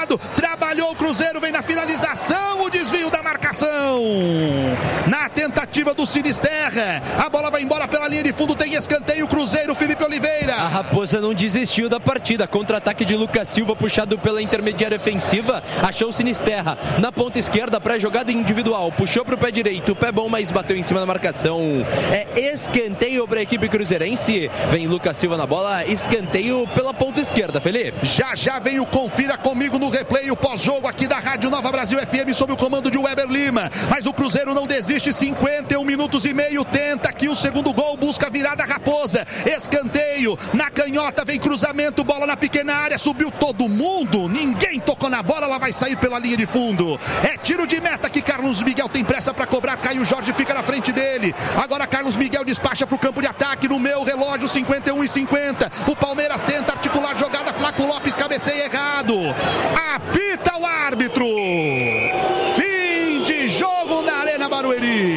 lado, trabalhou o Cruzeiro, vem na finalização, o desvio da marcação. Na tentativa do Sinisterra, a bola vai embora pela linha de fundo, tem escanteio, Cruzeiro, Felipe Oliveira. A Raposa não desistiu da partida, contra-ataque de Lucas Silva, puxado pela intermediária ofensiva, achou o Sinisterra na ponta esquerda para jogada individual, puxou para o pé direito, pé bom, mas bateu em cima da marcação. É escanteio para a equipe cruzeirense, vem Lucas Silva na bola, escanteio pela ponta esquerda, Felipe. Já vem o Confira Comigo no replay, o pós-jogo aqui da Rádio Nova Brasil FM, sob o comando de Weber Lima, mas o Cruzeiro não desiste, 51 minutos e meio, tenta aqui o segundo gol, busca a virada Raposa, escanteio, na canhota vem cruzamento, bola na pequena área, subiu todo mundo, ninguém tocou na bola, ela vai sair pela linha de fundo, é tiro de meta que Carlos Miguel tem pressa para cobrar, Caio Jorge fica na frente dele, agora Carlos Miguel despacha para o campo de ataque, no meu relógio 51 e 50, o Palmeiras tenta articular jogada, Flaco Lopes cabeceia errado, apita o árbitro, fim de jogo na Arena Barueri,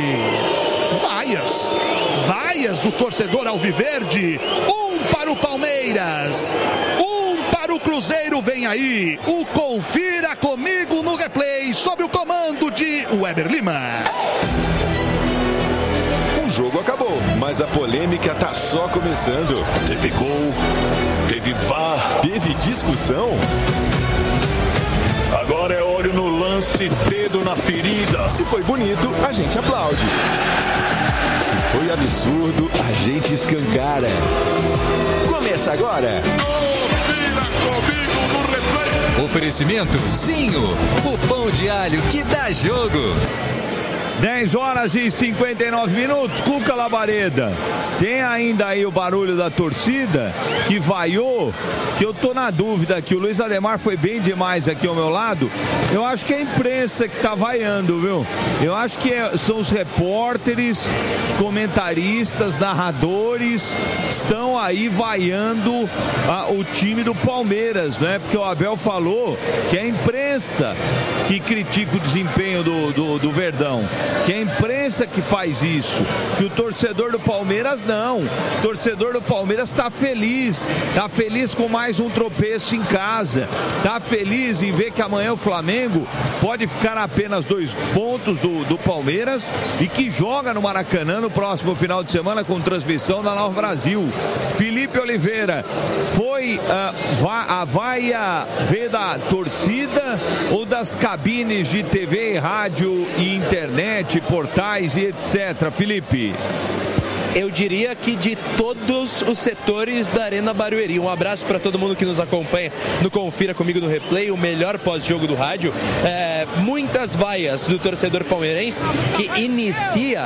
vaias do torcedor alviverde, para o Palmeiras, para o Cruzeiro, vem aí o Confira Comigo no replay, sob o comando de Weber Lima. O jogo acabou, mas a polêmica tá só começando. Teve gol, teve VAR, teve discussão. Agora é olho no lance, dedo na ferida. Se foi bonito, a gente aplaude. Se foi absurdo, a gente escancara. Começa agora. Confira Comigo no replay. Oferecimento Zinho, o pão de alho que dá jogo. 10 horas e 59 minutos, Cuca Labareda. Tem ainda aí o barulho da torcida que vaiou, que eu tô na dúvida aqui. O Luiz Ademar foi bem demais aqui ao meu lado. Eu acho que é a imprensa que tá vaiando, viu? Eu acho que são os repórteres, os comentaristas, narradores, estão aí vaiando o time do Palmeiras, né? Porque o Abel falou que é a imprensa que critica o desempenho do Verdão. Que é a imprensa que faz isso, que o torcedor do Palmeiras não. O torcedor do Palmeiras está feliz com mais um tropeço em casa, está feliz em ver que amanhã o Flamengo pode ficar a apenas 2 pontos do Palmeiras e que joga no Maracanã no próximo final de semana com transmissão da Nova Brasil. Felipe Oliveira, foi a vaia veio da torcida ou das cabines de TV, rádio e internet, portais e etc. Felipe? Eu diria que de todos os setores da Arena Barueri. Um abraço para todo mundo que nos acompanha no Confira Comigo no replay, o melhor pós-jogo do rádio. Muitas vaias do torcedor palmeirense que inicia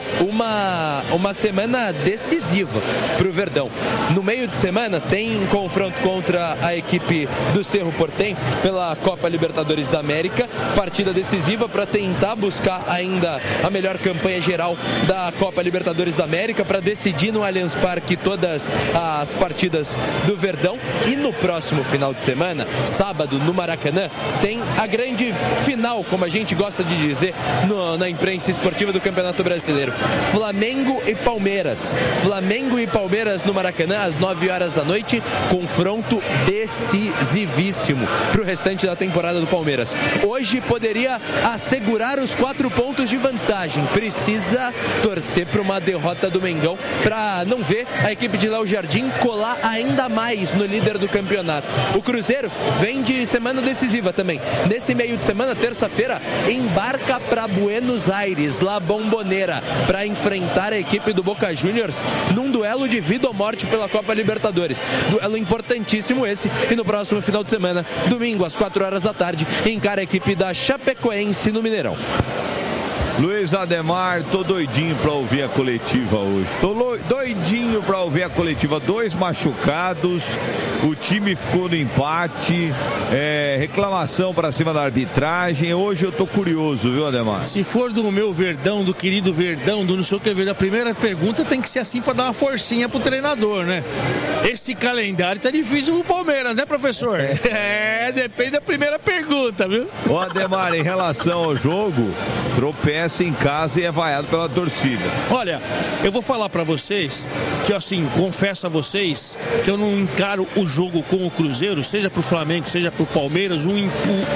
uma semana decisiva para o Verdão. No meio de semana tem confronto contra a equipe do Cerro Porteño pela Copa Libertadores da América, partida decisiva para tentar buscar ainda a melhor campanha geral da Copa Libertadores da América, para decidir no Allianz Parque todas as partidas do Verdão. E no próximo final de semana, sábado, no Maracanã, tem a grande final, como a gente gosta de dizer na imprensa esportiva do Campeonato Brasileiro. Flamengo e Palmeiras. Flamengo e Palmeiras no Maracanã, às 9 horas da noite. Confronto decisivíssimo para o restante da temporada do Palmeiras. Hoje poderia assegurar os 4 pontos de vantagem. Precisa torcer para uma derrota do Mengão para não ver a equipe de Léo Jardim colar ainda mais no líder do campeonato. O Cruzeiro vem de semana decisiva também. Nesse meio de semana, terça-feira, embarca para Buenos Aires, La Bombonera, para enfrentar a equipe do Boca Juniors num duelo de vida ou morte pela Copa Libertadores. Duelo importantíssimo esse. E no próximo final de semana, domingo às 4 horas da tarde, encara a equipe da Chapecoense no Mineirão. Luiz Ademar, tô doidinho pra ouvir a coletiva hoje. Tô doidinho pra ouvir a coletiva. 2 machucados, o time ficou no empate, reclamação pra cima da arbitragem. Hoje eu tô curioso, viu, Ademar? Se for do meu Verdão, do querido Verdão, do não sei o que Verdão, a primeira pergunta tem que ser assim pra dar uma forcinha pro treinador, né? Esse calendário tá difícil pro Palmeiras, né, professor? Depende da primeira pergunta, viu? Ô, Ademar, em relação ao jogo, tropeça em casa e é vaiado pela torcida. Olha, eu vou falar pra vocês que, assim, confesso a vocês que eu não encaro o jogo com o Cruzeiro, seja pro Flamengo, seja pro Palmeiras,